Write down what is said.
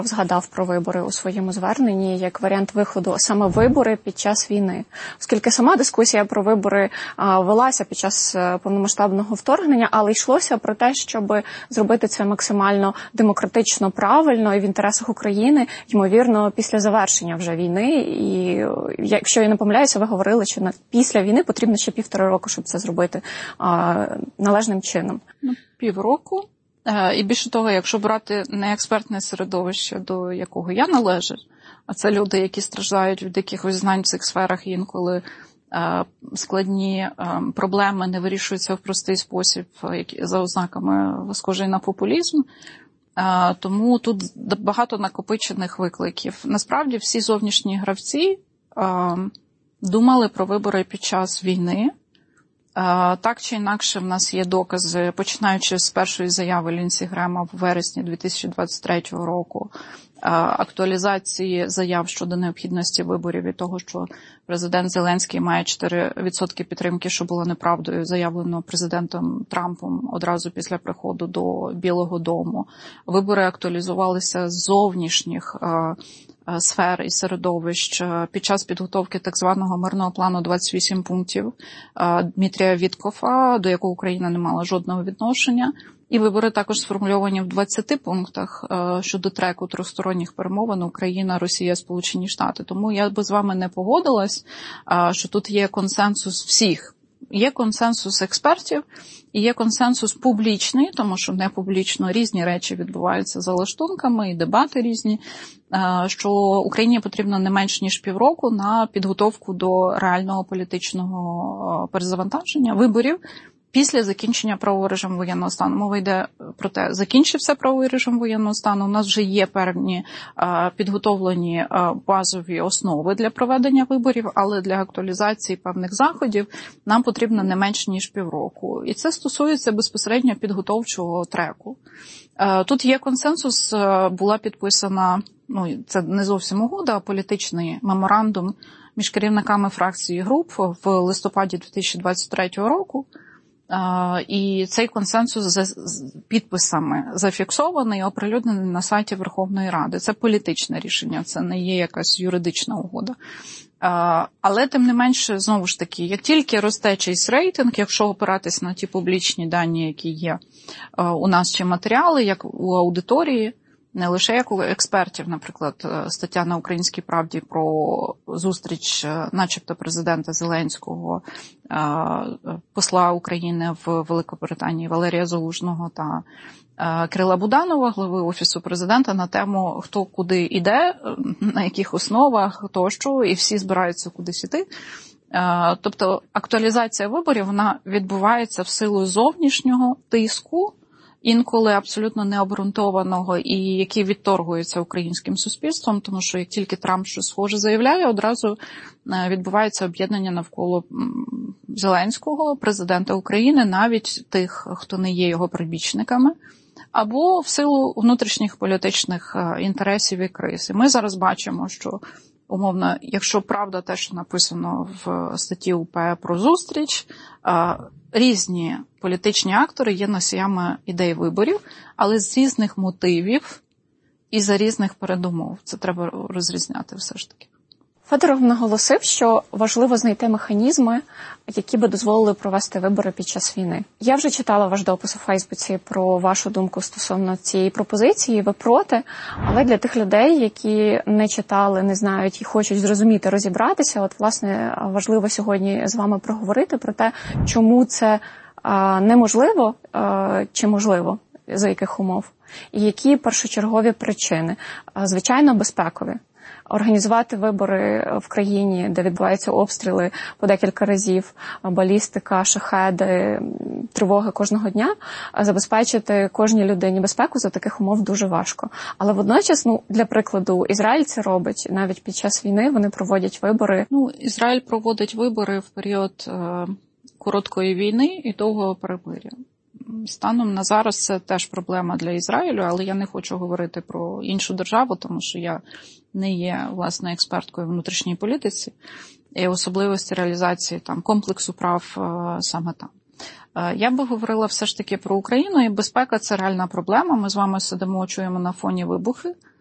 згадав про вибори у своєму зверненні як варіант виходу, саме вибори під час війни. Оскільки сама дискусія про вибори велася під час повномасштабного вторгнення, але йшлося про те, щоб зробити це максимально демократично, правильно і в інтересах України, ймовірно, після завершення вже війни. І якщо я не помиляюся, ви говорили, що після війни потрібно ще 1,5 року, щоб це зробити належним чином. Півроку. І більше того, якщо брати не експертне середовище, до якого я належу, а це люди, які страждають від якихось знань в цих сферах, і інколи складні проблеми не вирішуються в простий спосіб, за ознаками схожий на популізм, тому тут багато накопичених викликів. Насправді всі зовнішні гравці думали про вибори під час війни. Так чи інакше, в нас є докази, починаючи з першої заяви Лінсі Грема в вересні 2023 року, актуалізації заяв щодо необхідності виборів і того, що президент Зеленський має 4% підтримки, що було неправдою, заявлено президентом Трампом одразу після приходу до Білого дому. Вибори актуалізувалися з зовнішніх сфер і середовищ під час підготовки так званого мирного плану 28 пунктів Дмитрія Віткофа, до якого Україна не мала жодного відношення. І вибори також сформульовані в 20 пунктах щодо треку тристоронніх перемовин Україна, Росія, Сполучені Штати. Тому я би з вами не погодилась, що тут є консенсус всіх. Є консенсус експертів і є консенсус публічний, тому що не публічно різні речі відбуваються за лаштунками і дебати різні, що Україні потрібно не менш ніж 1,5 року на підготовку до реального політичного перезавантаження виборів після закінчення правового режиму воєнного стану. Мова йде про те, закінчився правовий режим воєнного стану, у нас вже є певні підготовлені базові основи для проведення виборів, але для актуалізації певних заходів нам потрібно не менш ніж 1,5 року. І це стосується безпосередньо підготовчого треку. Тут є консенсус, була підписана, це не зовсім угода, а політичний меморандум між керівниками фракцій і груп в листопаді 2023 року. І цей консенсус з підписами зафіксований і оприлюднений на сайті Верховної Ради. Це політичне рішення, це не є якась юридична угода. Але, тим не менше, знову ж таки, як тільки росте чийсь рейтинг, якщо опиратись на ті публічні дані, які є у нас, чи матеріали, як у аудиторії, не лише як у експертів, наприклад, стаття на «Українській правді» про зустріч начебто президента Зеленського, посла України в Великобританії Валерія Залужного та Кирила Буданова, глави Офісу президента, на тему, хто куди йде, на яких основах, тощо, і всі збираються кудись іти. Тобто актуалізація виборів, вона відбувається в силу зовнішнього тиску, інколи абсолютно необґрунтованого і який відторгується українським суспільством, тому що як тільки Трамп щось схоже заявляє, одразу відбувається об'єднання навколо Зеленського, президента України, навіть тих, хто не є його прибічниками, або в силу внутрішніх політичних інтересів і криз. І ми зараз бачимо, що умовно, якщо правда те, що написано в статті УП про зустріч, різні політичні актори є носіями ідей виборів, але з різних мотивів і за різних передумов. Це треба розрізняти все ж таки. Федоров наголосив, що важливо знайти механізми, які би дозволили провести вибори під час війни. Я вже читала ваш допис у Фейсбуці про вашу думку стосовно цієї пропозиції, ви проти, але для тих людей, які не читали, не знають і хочуть зрозуміти, розібратися, от, власне, важливо сьогодні з вами проговорити про те, чому це неможливо чи можливо, за яких умов, і які першочергові причини. Звичайно, безпекові. Організувати вибори в країні, де відбуваються обстріли по декілька разів, балістика, шахеди, тривоги кожного дня, забезпечити кожній людині безпеку за таких умов дуже важко. Але водночас, для прикладу, Ізраїль це робить. Навіть під час війни вони проводять вибори. Ізраїль проводить вибори в період короткої війни і довгого перемир'я. Станом на зараз це теж проблема для Ізраїлю, але я не хочу говорити про іншу державу, тому що я не є, власне, експерткою в внутрішній політиці і особливості реалізації комплексу прав саме там. Я би говорила все ж таки про Україну, і безпека – це реальна проблема. Ми з вами сидимо, чуємо на фоні вибухи.